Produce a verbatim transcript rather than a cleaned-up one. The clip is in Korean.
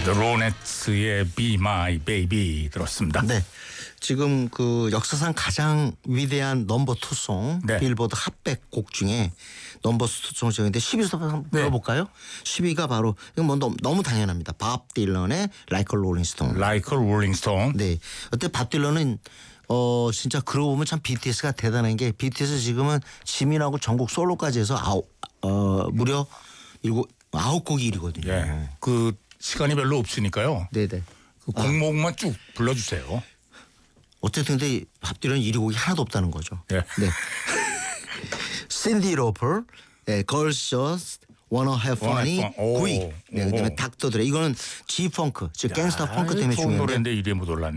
The Ronettes의 Be My Baby 들었습니다. 네. 지금 그 역사상 가장 위대한 넘버 투송 네. 빌보드 핫백 곡 중에 넘버 투송 중인데 십 위부터 한번 네. 들어볼까요? 십 위가 바로 이건 뭐 너무, 너무 당연합니다. 밥 딜런의 Like a Rolling Stone. Like a Rolling Stone. 네. 어때 밥 딜런은 어 진짜 그러고 보면 참 비티에스가 대단한 게 비티에스 지금은 지민하고 전국 솔로까지 해서 아홉 어 무려 일곱 아홉 곡이 일이거든요. 예. 그 시간이 별로 없으니까요. 네네. 그 곡목만 쭉 불러주세요. 어쨌든 근데 밥 딜런 일 위 곡이 하나도 없다는 거죠. 예. 네. 신디 로퍼, 네, Girls Just Wanna Have Fun이 Wanna have fun. 구 위. 오. 네, 그다음에 오. 닥터 드레 이거는 G 펑크, 즉 갱스터 펑크 때문에 좋은 중요한데 노래인데 이름이 못 올랐네.